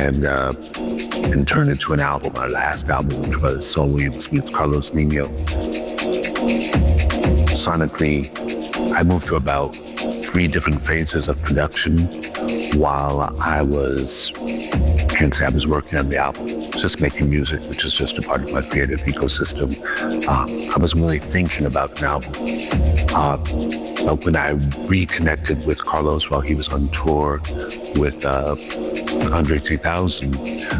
and turned into an album, our last album, which was Saul Williams meets Carlos Nino. Sonically, I moved through about 3 different phases of production while I was working on the album, just making music, which is just a part of my creative ecosystem. I wasn't really thinking about an album. But when I reconnected with Carlos while he was on tour with Andre 3000,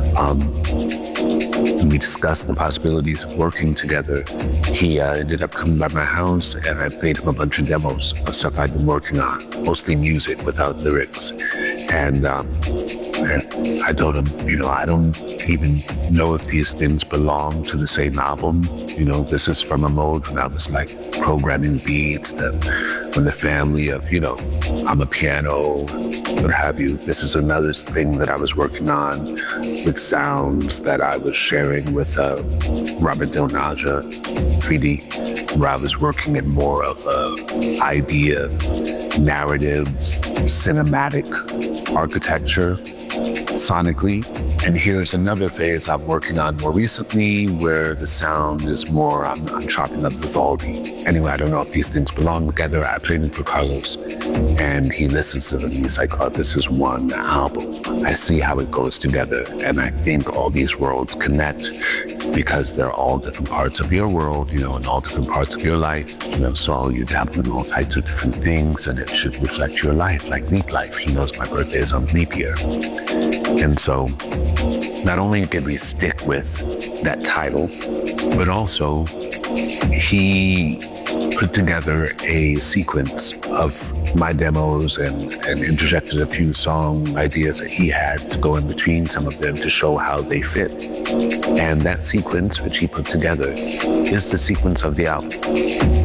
and we discussed the possibilities of working together. He ended up coming by my house, and I played him a bunch of demos of stuff I'd been working on, mostly music without lyrics. And I told him, I don't even know if these things belong to the same album. This is from a mode when I was like programming beats, when the family of, I'm a piano, what have you. This is another thing that I was working on with sounds that I was sharing with Robert Del Naja, 3D, where I was working in more of a idea, narrative, cinematic architecture, sonically. And here's another phase I'm working on more recently where the sound is more, I'm chopping up Vivaldi. Anyway, I don't know if these things belong together. I played them for Carlos and he listens to them. He's like, oh, this is one album. I see how it goes together. And I think all these worlds connect because they're all different parts of your world, and all different parts of your life. So you dabble in all types of different things and it should reflect your life, like Leap Life. He knows my birthday is on leap year. And so not only did we stick with that title, but also he put together a sequence of my demos and interjected a few song ideas that he had to go in between some of them to show how they fit. And that sequence, which he put together, is the sequence of the album.